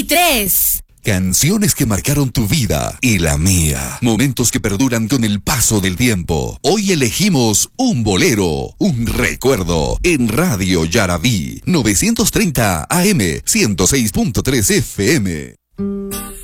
23. Canciones que marcaron tu vida y la mía. Momentos que perduran con el paso del tiempo. Hoy elegimos un bolero, un recuerdo. En Radio Yarabí, 930 AM, 106.3 FM.